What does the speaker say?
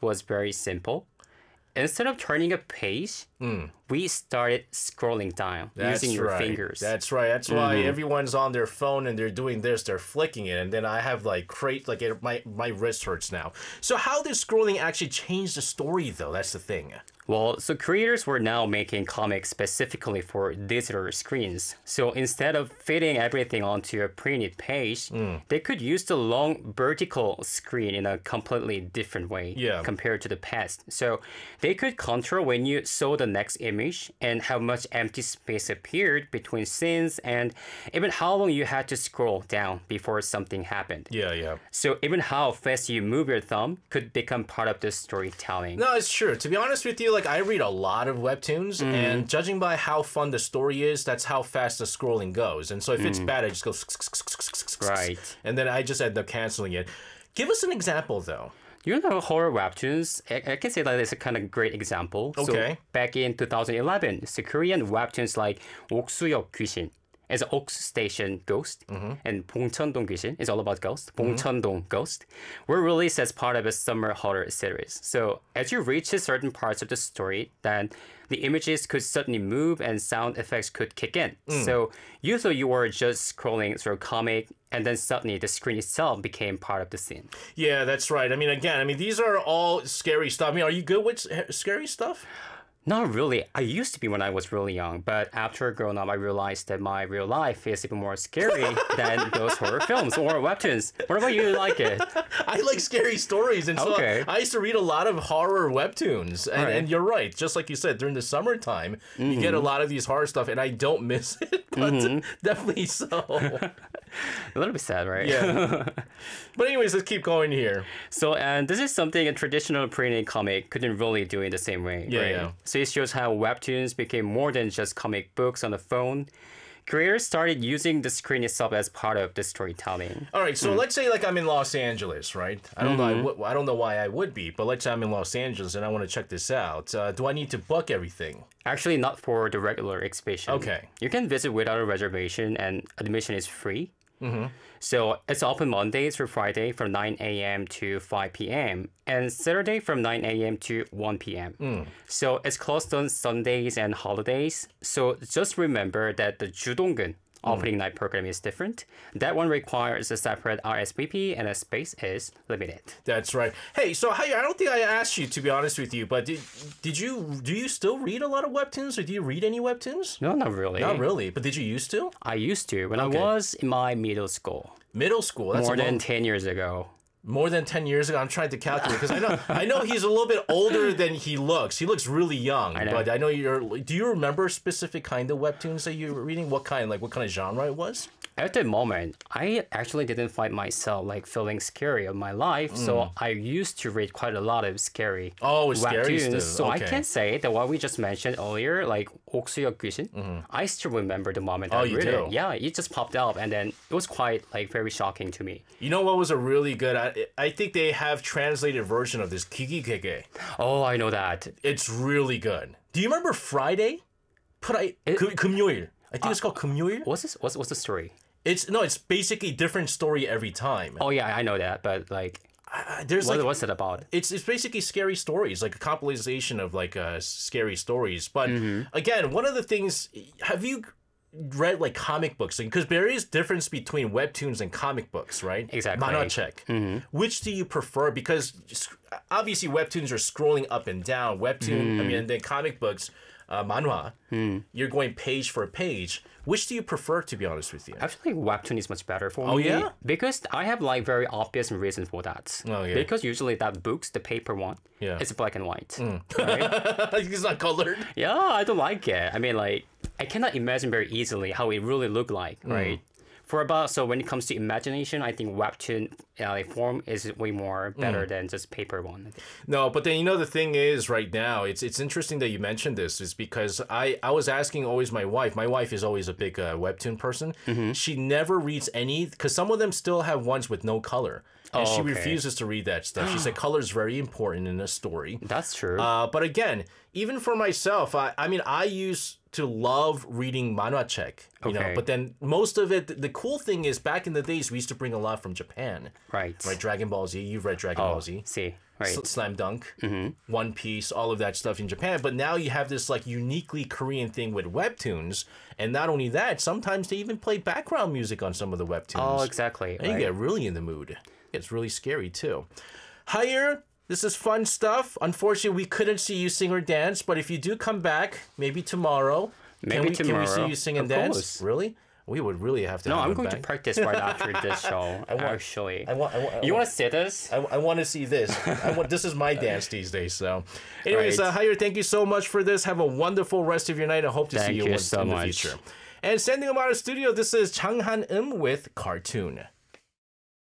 was very simple. Instead of turning a page, we started scrolling down using your fingers. That's right. That's why everyone's on their phone and they're doing this. They're flicking it, and then I have like my wrist hurts now. So how did scrolling actually change the story, though? That's the thing. Well, so creators were now making comics specifically for digital screens. So instead of fitting everything onto a printed page, they could use the long vertical screen in a completely different way compared to the past. So they could control when you saw the next image and how much empty space appeared between scenes and even how long you had to scroll down before something happened. Yeah. So even how fast you move your thumb could become part of the storytelling. No, it's true. To be honest with you, like I read a lot of webtoons, and judging by how fun the story is, that's how fast the scrolling goes. And so if it's bad, I just go right, and then I just end up canceling it. Give us an example, though. You know, horror webtoons, I can say that is a kind of great example. Okay. So back in 2011, so Korean webtoons like 옥수역 귀신 is Oak Station Ghost, and 봉천동 귀신 is all about ghost. 봉천동 Ghost were released as part of a summer horror series. So as you reach certain parts of the story, then the images could suddenly move and sound effects could kick in. So you thought you were just scrolling through a comic, and then suddenly the screen itself became part of the scene. Yeah, that's right. I mean, these are all scary stuff. I mean, are you good with scary stuff? Not really. I used to be when I was really young, but after growing up, I realized that my real life is even more scary than those horror films or webtoons. What about you? Like it? I like scary stories, and so I used to read a lot of horror webtoons. And you're right, just like you said, during the summertime, you get a lot of these horror stuff, and I don't miss it, but definitely so. A little bit sad, right? Yeah. But anyways, let's keep going here. So, and this is something a traditional printed comic couldn't really do in the same way, right? Yeah. So it shows how webtoons became more than just comic books on the phone. Creators started using the screen itself as part of the storytelling. All right, so let's say like I'm in Los Angeles, right? I don't know. I don't know why I would be, but let's say I'm in Los Angeles and I want to check this out. Do I need to book everything? Actually, not for the regular exhibition. Okay. You can visit without a reservation, and admission is free. So it's open Monday through Friday from 9 a.m. to 5 p.m. and Saturday from 9 a.m. to 1 p.m. So it's closed on Sundays and holidays. So just remember that the 주동근 opening night program is different. That one requires a separate RSVP and the space is limited. That's right. Hey, so I don't think I asked you, to be honest with you, but do you still read a lot of webtoons, or do you read any webtoons? No, not really. Not really, but did you used to? I used to when I was in my middle school. Middle school? That's more than 10 years ago. More than 10 years ago? I'm trying to calculate because I know he's a little bit older than he looks. He looks really young. I know. But I know do you remember a specific kind of webtoons that you were reading? What kind of genre it was? At the moment, I actually didn't find myself like feeling scary of my life, so I used to read quite a lot of scary webtoons. So I can say that what we just mentioned earlier, like 옥수역 귀신, I still remember the moment I read it. Yeah, it just popped up, and then it was quite like very shocking to me. You know what was a really good? I think they have translated version of this, 기기개개. Oh, I know that. It's really good. Do you remember Friday? 금요일. I think it's called 금요일. What's the story? It's basically different story every time. Oh yeah, I know that, but like, what's it about? It's basically scary stories, like a compilation of like scary stories. But again, one of the things, have you read like comic books? Because there is difference between webtoons and comic books, right? Exactly. 만화책. Which do you prefer? Because obviously webtoons are scrolling up and down. And then comic books, manhwa, you're going page for page. Which do you prefer, to be honest with you? Actually, webtoon is much better for me. Oh, yeah? Because I have like very obvious reason for that. Oh, yeah. Because usually that books, the paper one, it's black and white. Right? It's not colored. Yeah, I don't like it. I mean, like, I cannot imagine very easily how it really look like, right? So when it comes to imagination, I think webtoon form is way more better than just paper one. No, but then the thing is right now, it's interesting that you mentioned this, is because I was asking always my wife. My wife is always a big webtoon person. She never reads any, because some of them still have ones with no color. And she refuses to read that stuff. She said color is very important in a story. That's true. But again, even for myself, I use to love reading manhwa check, you know. Okay. But then most of it, the cool thing is back in the days we used to bring a lot from Japan. Right. Right, Dragon Ball Z. You've read Dragon Ball Z. See. Right. Slam Dunk, One Piece, all of that stuff in Japan. But now you have this like uniquely Korean thing with webtoons, and not only that, sometimes they even play background music on some of the webtoons. Oh, exactly. And you get really in the mood. It's really scary too. Higher, this is fun stuff. Unfortunately, we couldn't see you sing or dance, but if you do come back, maybe tomorrow, Maybe can we see tomorrow. you sing and Of dance? course. Really? We would really have to. No, have I'm him going to back. practice right after this show. Actually, you want to see this? I want to see this. This is my dance these days. So, anyways, Right. Higher, thank you so much for this. Have a wonderful rest of your night. I hope to see Thank you you once so in the much. future. And sending them out of studio, this is Chang Han with Cartoon.